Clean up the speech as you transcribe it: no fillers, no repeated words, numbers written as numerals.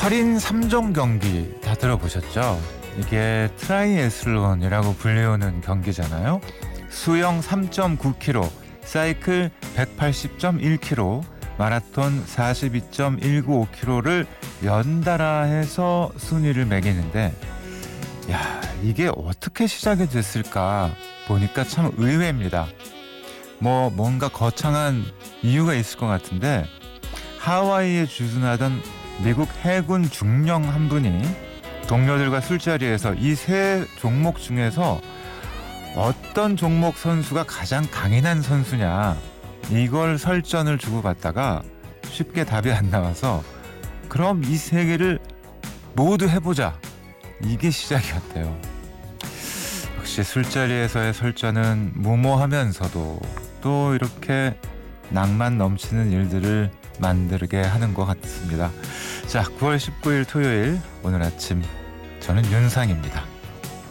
철인 3종 경기 다 들어보셨죠? 이게 트라이애슬론이라고 불리우는 경기잖아요. 수영 3.9km, 사이클 180.1km, 마라톤 42.195km를 연달아 해서 순위를 매기는데, 야, 이게 어떻게 시작이 됐을까 보니까 참 의외입니다. 뭔가 거창한 이유가 있을 것 같은데, 하와이에 주둔하던 미국 해군 중령 한 분이 동료들과 술자리에서 이 세 종목 중에서 어떤 종목 선수가 가장 강인한 선수냐, 이걸 설전을 주고받다가 쉽게 답이 안 나와서 그럼 이 세 개를 모두 해보자, 이게 시작이었대요. 역시 술자리에서의 설전은 무모하면서도 또 이렇게 낭만 넘치는 일들을 만들게 하는 것 같습니다. 자, 9월 19일 토요일, 오늘 아침 저는 윤상입니다.